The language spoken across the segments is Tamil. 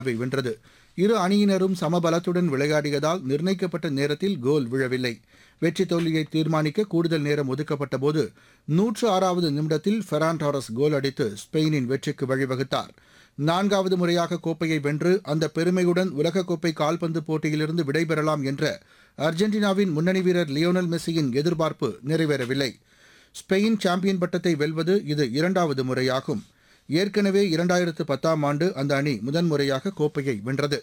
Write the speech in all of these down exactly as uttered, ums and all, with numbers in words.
வென்றது. இரு அணியினரும் சமபலத்துடன் விளையாடியதால் நிர்ணயிக்கப்பட்ட நேரத்தில் கோல் விழவில்லை. வெற்றி தோல்வியை தீர்மானிக்க கூடுதல் நேரம் ஒதுக்கப்பட்டபோது நூற்று ஆறாவது நிமிடத்தில் ஃபெரான் டாரஸ் கோல் அடித்து ஸ்பெயினின் வெற்றிக்கு வழிவகுத்தார். நான்காவது முறையாக கோப்பையை வென்று அந்த பெருமையுடன் உலகக்கோப்பை கால்பந்து போட்டியிலிருந்து விடைபெறலாம் என்ற அர்ஜென்டினாவின் முன்னணி வீரர் லியோனல் மெஸ்ஸியின் எதிர்பார்ப்பு நிறைவேறவில்லை. ஸ்பெயின் சாம்பியன் பட்டத்தை வெல்வது இது இரண்டாவது முறையாகும். ஏற்கனவே இரண்டாயிரத்து பத்தாம் ஆண்டு அந்த அணி முதன்முறையாக கோப்பையை வென்றது.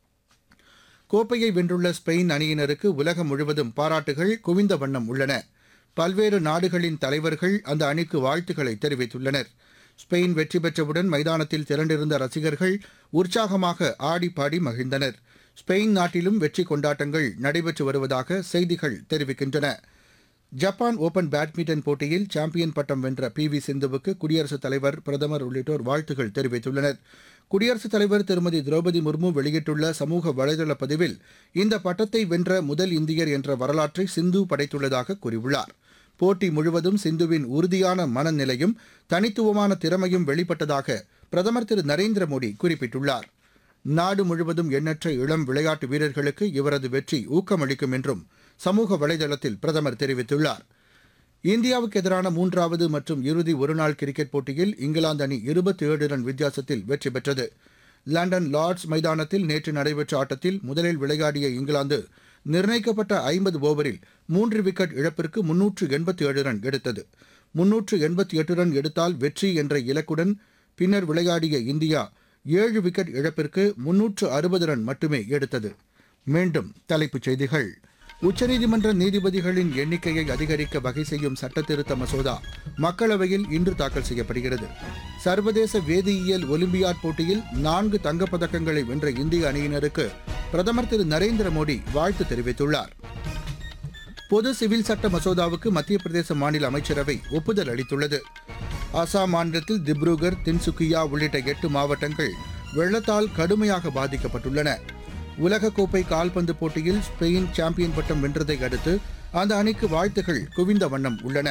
கோப்பையை வென்றுள்ள ஸ்பெயின் அணியினருக்கு உலகம் முழுவதும் பாராட்டுகள் குவிந்த வண்ணம் உள்ளன. பல்வேறு நாடுகளின் தலைவர்கள் அந்த அணிக்கு வாழ்த்துக்களை தெரிவித்துள்ளனர். ஸ்பெயின் வெற்றி பெற்றவுடன் மைதானத்தில் திரண்டிருந்த ரசிகர்கள் உற்சாகமாக ஆடிப்பாடி மகிழ்ந்தனர். ஸ்பெயின் நாட்டிலும் வெற்றி கொண்டாட்டங்கள் நடைபெற்று வருவதாக செய்திகள் தெரிவிக்கின்றன. ஜப்பான் ஓபன் பேட்மிண்டன் போட்டியில் சாம்பியன் பட்டம் வென்ற பி வி சிந்துவுக்கு குடியரசுத் தலைவர், பிரதமர் உள்ளிட்டோர் வாழ்த்துகள் தெரிவித்துள்ளனர். குடியரசுத் தலைவர் திருமதி திரௌபதி முர்மு வெளியிட்டுள்ள சமூக வலைதள பதிவில் இந்த பட்டத்தை வென்ற முதல் இந்தியர் என்ற வரலாற்றை சிந்து படைத்துள்ளதாக கூறியுள்ளார். போட்டி முழுவதும் சிந்துவின் உறுதியான மனநிலையும் தனித்துவமான திறமையும் வெளிப்பட்டதாக பிரதமர் திரு நரேந்திர மோடி குறிப்பிட்டுள்ளார். நாடு முழுவதும் எண்ணற்ற இளம் விளையாட்டு வீரர்களுக்கு இவரது வெற்றி ஊக்கமளிக்கும் என்றும் சமூக வலைதளத்தில் பிரதமர் தெரிவித்துள்ளார். இந்தியாவுக்கு எதிரான மூன்றாவது மற்றும் இறுதி ஒருநாள் கிரிக்கெட் போட்டியில் இங்கிலாந்து அணி இருபத்தி ஏழு ரன் வித்தியாசத்தில் வெற்றி பெற்றது. லண்டன் லார்ட்ஸ் மைதானத்தில் நேற்று நடைபெற்ற ஆட்டத்தில் முதலில் விளையாடிய இங்கிலாந்து நிர்ணயிக்கப்பட்ட ஐம்பது ஓவரில் மூன்று விக்கெட் இழப்பிற்கு முன்னூற்று எண்பத்தி ஏழு ரன் எடுத்தது. முன்னூற்று எண்பத்தி எட்டு ரன் எடுத்தால் வெற்றி என்ற இலக்குடன் பின்னர் விளையாடிய இந்தியா ஏழு விக்கெட் இழப்பிற்கு முன்னூற்று அறுபது ரன் மட்டுமே எடுத்தது. மீண்டும் தலைப்புச் செய்திகள். உச்சநீதிமன்ற நீதிபதிகளின் எண்ணிக்கையை அதிகரிக்க வகை செய்யும் சட்டத்திருத்த மசோதா மக்களவையில் இன்று தாக்கல் செய்யப்படுகிறது. சர்வதேச வேதியியல் ஒலிம்பியாட் போட்டியில் நான்கு தங்கப்பதக்கங்களை வென்ற இந்திய அணியினருக்கு பிரதமர் திரு நரேந்திர மோடி வாழ்த்து தெரிவித்துள்ளார். பொது சிவில் சட்ட மசோதாவுக்கு மத்திய பிரதேச மாநில அமைச்சரவை ஒப்புதல் அளித்துள்ளது. அசாம் மாநிலத்தில் திப்ருகர், தின்சுக்கியா உள்ளிட்ட எட்டு மாவட்டங்கள் வெள்ளத்தால் கடுமையாக பாதிக்கப்பட்டுள்ளன. உலகக்கோப்பை கால்பந்து போட்டியில் ஸ்பெயின் சாம்பியன் பட்டம் வென்றதை அடுத்து அந்த அணிக்கு வாழ்த்துகள் குவிந்த வண்ணம் உள்ளன.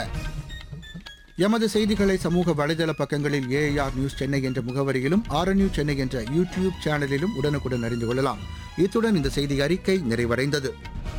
எமது செய்திகளை சமூக வலைதள பக்கங்களில் ஏஐஆர் நியூஸ் சென்னை என்ற முகவரியிலும் ஆர்என்யூ சென்னை என்ற யூடியூப் சேனலிலும் உடனுக்குடன் அறிந்து கொள்ளலாம். இத்துடன் இந்த செய்தி அறிக்கை நிறைவடைந்தது.